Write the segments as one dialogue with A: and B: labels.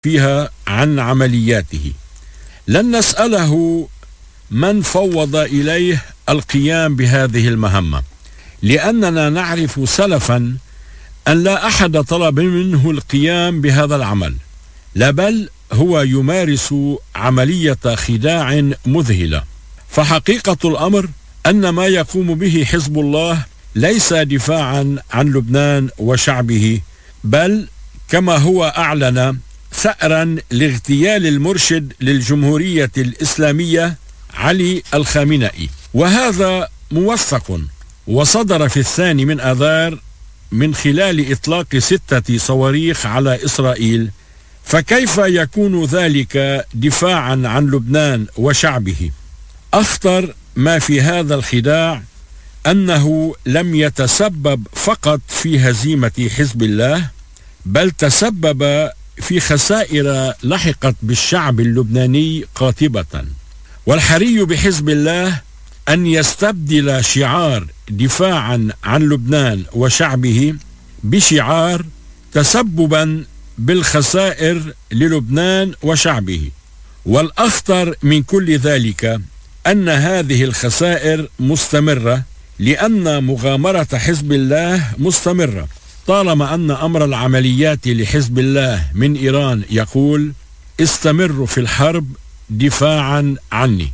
A: فيها عن عملياته. لن نسأله من فوض إليه القيام بهذه المهمة، لأننا نعرف سلفا أن لا أحد طلب منه القيام بهذا العمل، لا بل هو يمارس عملية خداع مذهلة. فحقيقة الأمر أن ما يقوم به حزب الله ليس دفاعا عن لبنان وشعبه، بل كما هو أعلن ثأرا لاغتيال المرشد للجمهورية الإسلامية علي الخامنئي، وهذا موثق وصدر في 2 من آذار من خلال إطلاق 6 صواريخ على إسرائيل. فكيف يكون ذلك دفاعا عن لبنان وشعبه؟ أخطر ما في هذا الخداع أنه لم يتسبب فقط في هزيمة حزب الله، بل تسبب في خسائر لحقت بالشعب اللبناني قاطبة. والحري بحزب الله أن يستبدل شعار دفاعا عن لبنان وشعبه بشعار تسببا بالخسائر للبنان وشعبه. والأخطر من كل ذلك أن هذه الخسائر مستمرة، لأن مغامرة حزب الله مستمرة طالما أن أمر العمليات لحزب الله من إيران يقول: استمروا في الحرب دفاعا عني.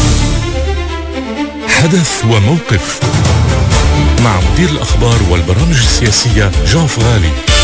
B: حدث وموقف مع مدير الأخبار والبرامج السياسية جان فغالي.